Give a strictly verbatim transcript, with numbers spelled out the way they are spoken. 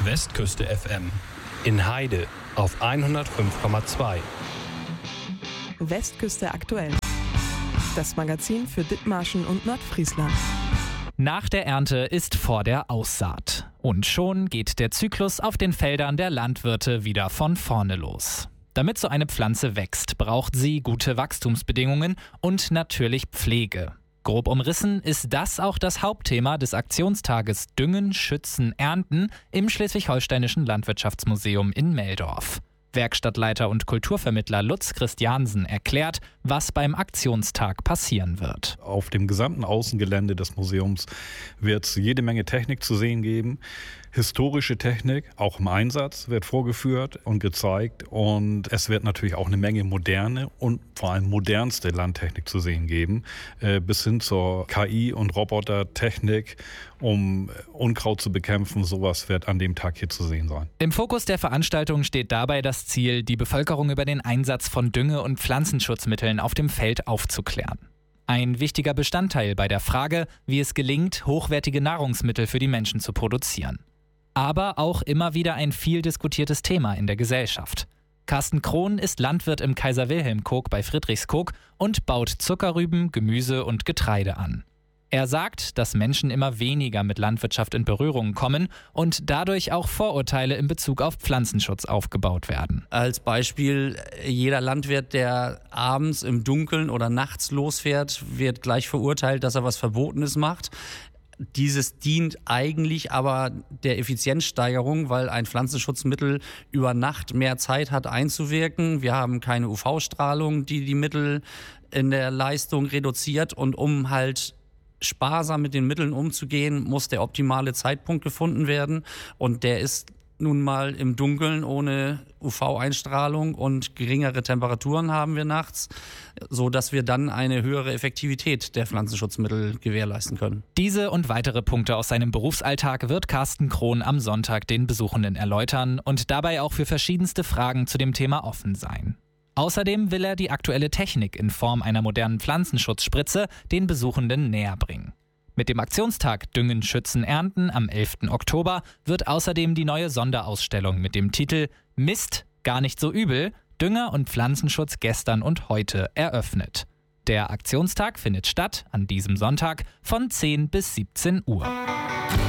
Westküste F M. In Heide auf hundertfünf Komma zwei. Westküste aktuell. Das Magazin für Dithmarschen und Nordfriesland. Nach der Ernte ist vor der Aussaat. Und schon geht der Zyklus auf den Feldern der Landwirte wieder von vorne los. Damit so eine Pflanze wächst, braucht sie gute Wachstumsbedingungen und natürlich Pflege. Grob umrissen ist das auch das Hauptthema des Aktionstages Düngen, Schützen, Ernten im Schleswig-Holsteinischen Landwirtschaftsmuseum in Meldorf. Werkstattleiter und Kulturvermittler Lutz Christiansen erklärt, was beim Aktionstag passieren wird. Auf dem gesamten Außengelände des Museums wird es jede Menge Technik zu sehen geben. Historische Technik, auch im Einsatz, wird vorgeführt und gezeigt. Und es wird natürlich auch eine Menge moderne und vor allem modernste Landtechnik zu sehen geben, äh, bis hin zur K I- und Robotertechnik, um Unkraut zu bekämpfen. Sowas wird an dem Tag hier zu sehen sein. Im Fokus der Veranstaltung steht dabei das Ziel, die Bevölkerung über den Einsatz von Dünge- und Pflanzenschutzmitteln auf dem Feld aufzuklären. Ein wichtiger Bestandteil bei der Frage, wie es gelingt, hochwertige Nahrungsmittel für die Menschen zu produzieren. Aber auch immer wieder ein viel diskutiertes Thema in der Gesellschaft. Carsten Krohn ist Landwirt im Kaiser-Wilhelm-Kog bei Friedrichskoog und baut Zuckerrüben, Gemüse und Getreide an. Er sagt, dass Menschen immer weniger mit Landwirtschaft in Berührung kommen und dadurch auch Vorurteile in Bezug auf Pflanzenschutz aufgebaut werden. Als Beispiel, jeder Landwirt, der abends im Dunkeln oder nachts losfährt, wird gleich verurteilt, dass er was Verbotenes macht. Dieses dient eigentlich aber der Effizienzsteigerung, weil ein Pflanzenschutzmittel über Nacht mehr Zeit hat einzuwirken. Wir haben keine U V-Strahlung, die die Mittel in der Leistung reduziert. Und um halt sparsam mit den Mitteln umzugehen, muss der optimale Zeitpunkt gefunden werden. Und der ist nun mal im Dunkeln ohne U V-Einstrahlung und geringere Temperaturen haben wir nachts, so dass wir dann eine höhere Effektivität der Pflanzenschutzmittel gewährleisten können. Diese und weitere Punkte aus seinem Berufsalltag wird Carsten Krohn am Sonntag den Besuchenden erläutern und dabei auch für verschiedenste Fragen zu dem Thema offen sein. Außerdem will er die aktuelle Technik in Form einer modernen Pflanzenschutzspritze den Besuchenden näher bringen. Mit dem Aktionstag Düngen, Schützen, Ernten am elften Oktober wird außerdem die neue Sonderausstellung mit dem Titel Mist, gar nicht so übel, Dünger und Pflanzenschutz gestern und heute eröffnet. Der Aktionstag findet statt an diesem Sonntag von zehn bis siebzehn Uhr.